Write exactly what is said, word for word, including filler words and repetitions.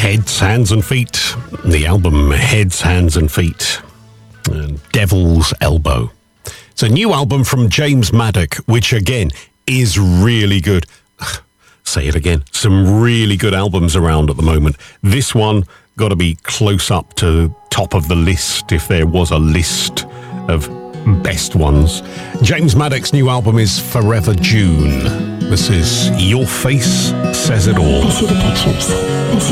Heads, Hands and Feet. The album Heads, Hands and Feet. And Devil's Elbow. It's a new album from James Maddock, which again is really good. Say it again. Some really good albums around at the moment. This one got to be close up to top of the list if there was a list of best ones. James Maddock's new album is Forever June. This is Your Face Says It All. I see the pictures. I see